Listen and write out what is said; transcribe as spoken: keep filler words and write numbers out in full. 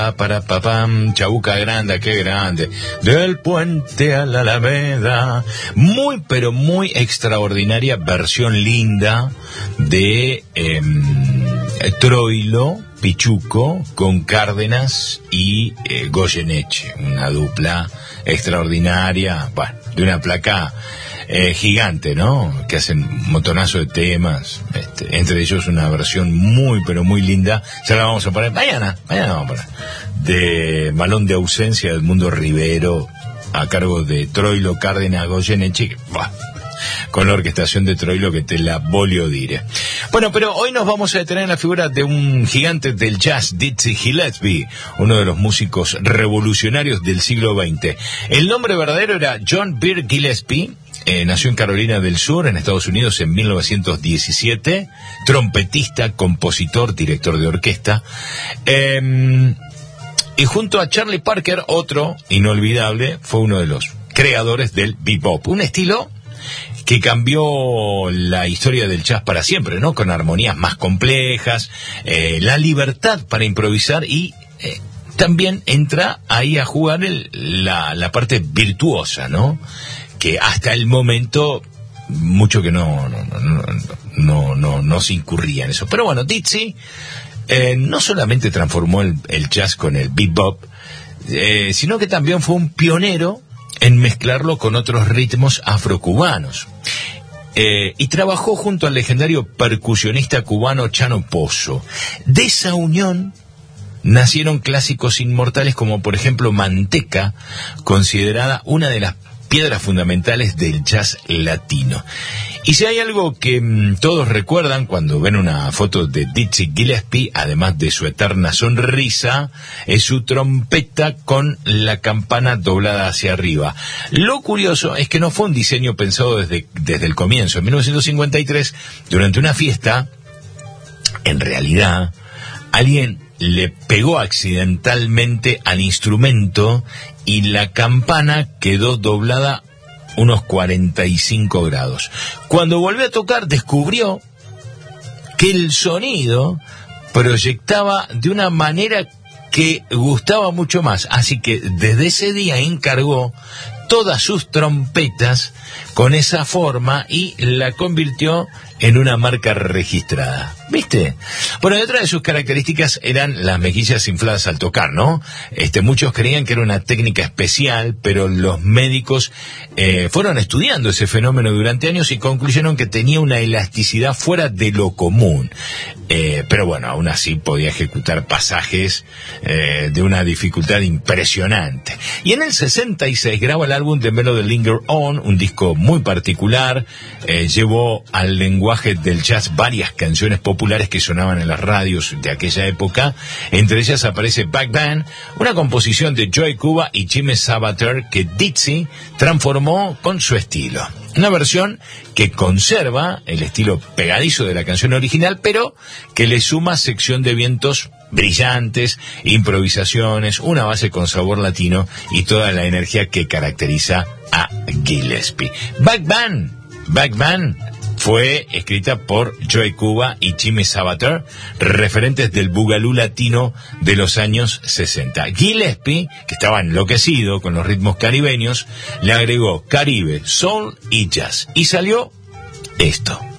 Para papam, Chabuca Granda, qué grande. Del puente a la Alameda. Muy, pero muy extraordinaria versión linda de eh, Troilo, Pichuco, con Cárdenas y eh, Goyeneche. Una dupla extraordinaria, bueno, de una placa eh, gigante, ¿no? Que hacen un montonazo de temas. Este, entre ellos una versión muy, pero muy linda. Ya la vamos a poner mañana. Mañana vamos a poner. De Balón de Ausencia del Mundo Rivero, a cargo de Troilo, Cárdenas, Goyeneche. Bah, con la orquestación de Troilo, que te la volio dire. Bueno, pero hoy nos vamos a detener en la figura de un gigante del jazz, Dizzy Gillespie, uno de los músicos revolucionarios del siglo veinte. El nombre verdadero era John Bird Gillespie. Eh, nació en Carolina del Sur, en Estados Unidos, en mil novecientos diecisiete. Trompetista, compositor, director de orquesta. Eh, y junto a Charlie Parker, otro inolvidable, fue uno de los creadores del bebop. Un estilo que cambió la historia del jazz para siempre, ¿no? Con armonías más complejas, eh, la libertad para improvisar y eh, también entra ahí a jugar el, la, la parte virtuosa, ¿no? Que hasta el momento mucho que no no no no no, no se incurría en eso. Pero bueno, Dizzy eh, no solamente transformó el, el jazz con el bebop, eh, sino que también fue un pionero en mezclarlo con otros ritmos afrocubanos. Eh, y trabajó junto al legendario percusionista cubano Chano Pozo. De esa unión nacieron clásicos inmortales como por ejemplo Manteca, considerada una de las piedras fundamentales del jazz latino. Y si hay algo que mmm, todos recuerdan cuando ven una foto de Dizzy Gillespie, además de su eterna sonrisa, es su trompeta con la campana doblada hacia arriba. Lo curioso es que no fue un diseño pensado desde, desde el comienzo. En mil novecientos cincuenta y tres, durante una fiesta, en realidad, alguien le pegó accidentalmente al instrumento y la campana quedó doblada unos cuarenta y cinco grados. Cuando volvió a tocar, descubrió que el sonido proyectaba de una manera que gustaba mucho más. Así que desde ese día encargó todas sus trompetas con esa forma y la convirtió en una marca registrada. ¿Viste? Bueno, y otra de sus características eran las mejillas infladas al tocar, ¿no? Este, muchos creían que era una técnica especial, pero los médicos eh, fueron estudiando ese fenómeno durante años y concluyeron que tenía una elasticidad fuera de lo común. Eh, pero bueno, aún así podía ejecutar pasajes eh, de una dificultad impresionante. Y en el sesenta y seis graba el álbum The Melody Linger On, un disco muy particular. Eh, llevó al lenguaje del jazz varias canciones populares que sonaban en las radios de aquella época. Entre ellas aparece Back Band, una composición de Joey Cuba y Jimmy Sabater que Dizzy transformó con su estilo. Una versión que conserva el estilo pegadizo de la canción original, pero que le suma sección de vientos brillantes, improvisaciones, una base con sabor latino y toda la energía que caracteriza a Gillespie. Back Band, Back Band fue escrita por Joey Cuba y Jimmy Sabater, referentes del bugalú latino de los años sesenta. Gillespie, que estaba enloquecido con los ritmos caribeños, le agregó Caribe, soul y jazz. Y salió esto.